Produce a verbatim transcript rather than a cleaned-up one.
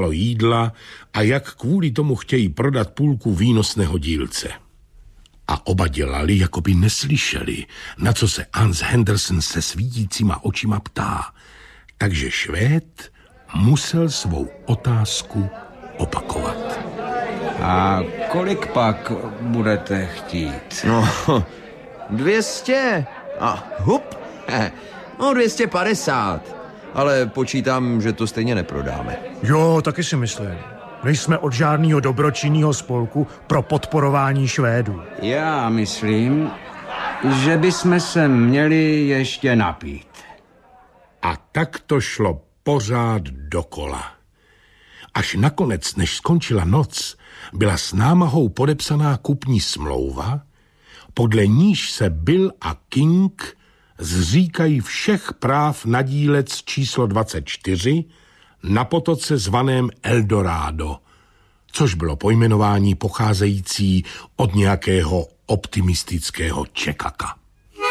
málo jídla a jak kvůli tomu chtějí prodat půlku výnosného dílce. A oba dělali, jako by neslyšeli, na co se Hans Henderson se svítícíma očima ptá. Takže Švéd musel svou otázku opakovat. A kolik pak budete chtít? No, dvě stě a hup, no dvě stě padesát, ale počítám, že to stejně neprodáme. Jo, taky si myslím. Nejsme od žádného dobročinného spolku pro podporování Švédů. Já myslím, že bychom se měli ještě napít. A tak to šlo pořád dokola. Až nakonec, než skončila noc, byla s námahou podepsaná kupní smlouva, podle níž se Bill a King zříkají všech práv na dílec číslo dvacet čtyři na potoce zvaném Eldorado, což bylo pojmenování pocházející od nějakého optimistického čekaka.